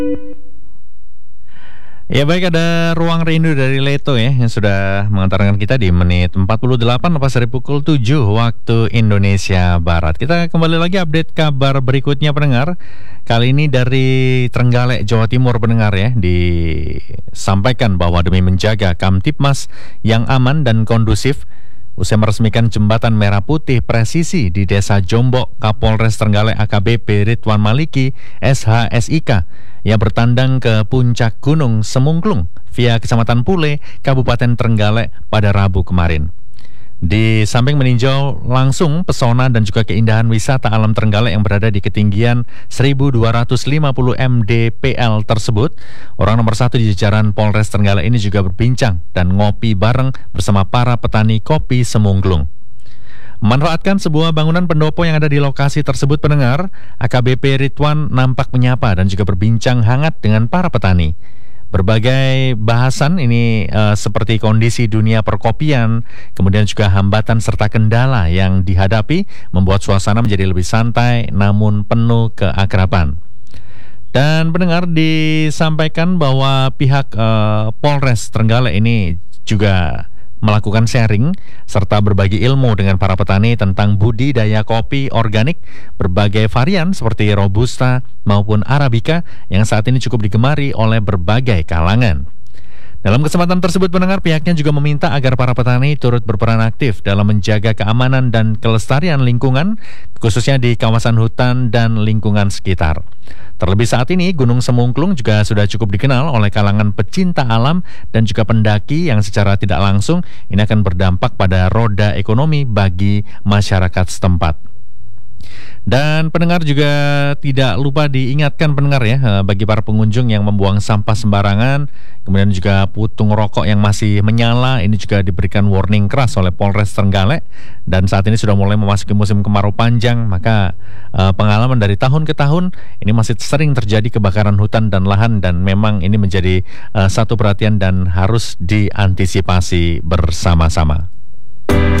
Ya baik, ada Ruang Rindu dari Leto ya yang sudah mengantarkan kita di menit 48 lepas dari pukul 7 waktu Indonesia Barat. Kita kembali lagi update kabar berikutnya pendengar. Kali ini dari Trenggalek, Jawa Timur pendengar ya. Disampaikan bahwa demi menjaga Kamtipmas yang aman dan kondusif, usai meresmikan jembatan merah putih presisi di Desa Jombok, Kapolres Trenggalek AKBP Ridwan Maliki SHSIK yang bertandang ke puncak Gunung Semungklung via Kecamatan Pule, Kabupaten Trenggalek pada Rabu kemarin. Di samping meninjau langsung pesona dan juga keindahan wisata alam Trenggalek yang berada di ketinggian 1250 mdpl tersebut, orang nomor 1 di jajaran Polres Trenggalek ini juga berbincang dan ngopi bareng bersama para petani kopi Semungklung. Memanfaatkan sebuah bangunan pendopo yang ada di lokasi tersebut pendengar, AKBP Ridwan nampak menyapa dan juga berbincang hangat dengan para petani. Berbagai bahasan ini seperti kondisi dunia perkopian, kemudian juga hambatan serta kendala yang dihadapi membuat suasana menjadi lebih santai namun penuh keakraban. Dan pendengar, disampaikan bahwa pihak Polres Trenggalek ini juga melakukan sharing serta berbagi ilmu dengan para petani tentang budidaya kopi organik berbagai varian seperti Robusta maupun Arabica yang saat ini cukup digemari oleh berbagai kalangan. Dalam kesempatan tersebut pendengar, pihaknya juga meminta agar para petani turut berperan aktif dalam menjaga keamanan dan kelestarian lingkungan, khususnya di kawasan hutan dan lingkungan sekitar. Terlebih saat ini, Gunung Semungklung juga sudah cukup dikenal oleh kalangan pecinta alam dan juga pendaki yang secara tidak langsung ini akan berdampak pada roda ekonomi bagi masyarakat setempat. Dan pendengar juga tidak lupa diingatkan pendengar ya, bagi para pengunjung yang membuang sampah sembarangan, kemudian juga putung rokok yang masih menyala, ini juga diberikan warning keras oleh Polres Trenggalek. Dan saat ini sudah mulai memasuki musim kemarau panjang, maka pengalaman dari tahun ke tahun ini masih sering terjadi kebakaran hutan dan lahan, dan memang ini menjadi satu perhatian dan harus diantisipasi bersama-sama.